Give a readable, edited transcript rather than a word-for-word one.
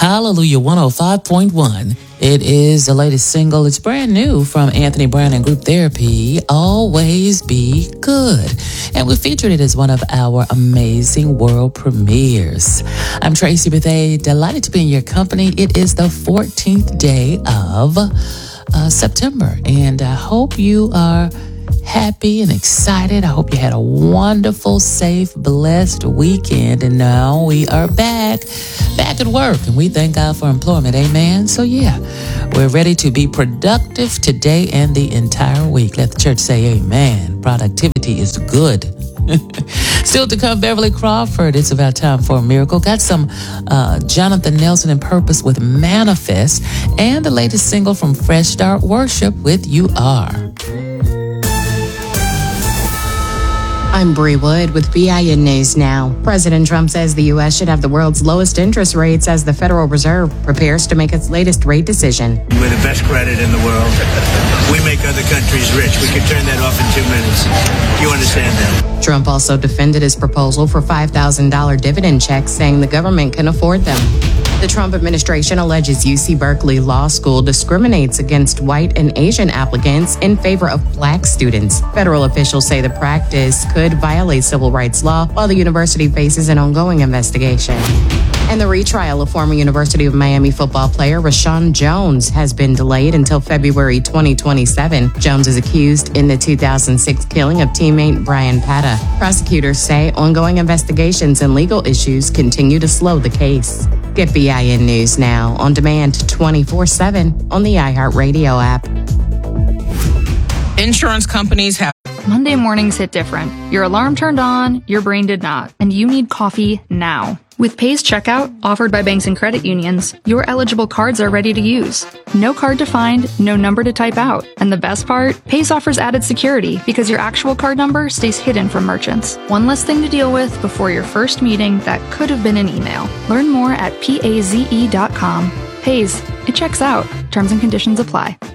Hallelujah 105.1. It is the latest single. It's brand new from Anthony Brown and Group Therapy, Always Be Good. And we featured it as one of our amazing world premieres. I'm Tracy Bethea, delighted to be in your company. It is the 14th day of September, and I hope you are happy and excited. I hope you had a wonderful, safe, blessed weekend. And now we are back at work. And we thank God for employment. Amen. So yeah, we're ready to be productive today and the entire week. Let the church say amen. Productivity is good. Still to come, Beverly Crawford. It's about time for a miracle. Got some Jonathan Nelson and Purpose with Manifest, and the latest single from Fresh Start Worship with You Are. I'm Bree Wood with BIN News Now. President Trump says the U.S. should have the world's lowest interest rates as the Federal Reserve prepares to make its latest rate decision. We're the best credit in the world. We make other countries rich. We can turn that off in 2 minutes. You understand that? Trump also defended his proposal for $5,000 dividend checks, saying the government can afford them. The Trump administration alleges UC Berkeley Law School discriminates against white and Asian applicants in favor of black students. Federal officials say the practice could violate civil rights law, while the university faces an ongoing investigation. And the retrial of former University of Miami football player Rashawn Jones has been delayed until February 2027. Jones is accused in the 2006 killing of teammate Brian Pata. Prosecutors say ongoing investigations and legal issues continue to slow the case. Get BIN News Now on demand 24/7 on the iHeartRadio app. Insurance companies have Monday mornings hit different. Your alarm turned on, your brain did not, and you need coffee now. With Pace Checkout, offered by banks and credit unions, your eligible cards are ready to use. No card to find, no number to type out. And the best part? Pace offers added security because your actual card number stays hidden from merchants. One less thing to deal with before your first meeting that could have been an email. Learn more at paze.com. Pace, it checks out. Terms and conditions apply.